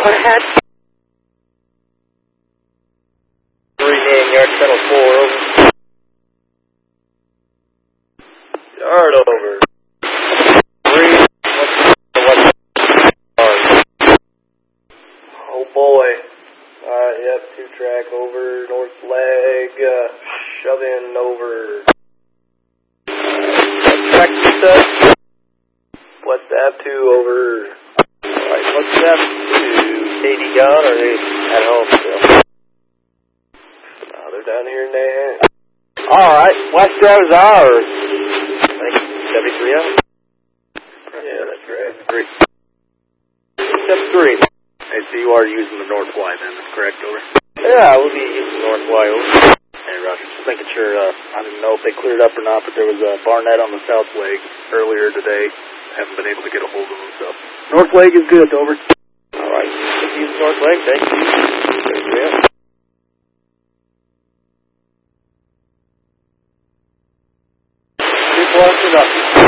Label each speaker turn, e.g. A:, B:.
A: ahead. Rename Yard Settle 4, over. Yard over. 3, what's oh boy. Yep, 2 track over, north leg, shove in over. Track 2 set. West Ave 2 over. Alright, West Ave 2. Katie gone, or are they at home still? No, they're down here now. Alright, West Ave is ours. Thank you. 73 out? Yeah, that's right. 3. Step 3.
B: Hey, so you are using the North Y then, correct, over?
A: Yeah, we'll be using North Y over.
B: Hey, Roger, just making sure, I didn't know if they cleared up or not, but there was a Barnett on the south leg earlier today. Haven't been able to get a hold of him, so. North leg is good, over.
A: Alright, use North leg, thank you. Yeah. Keep watching up.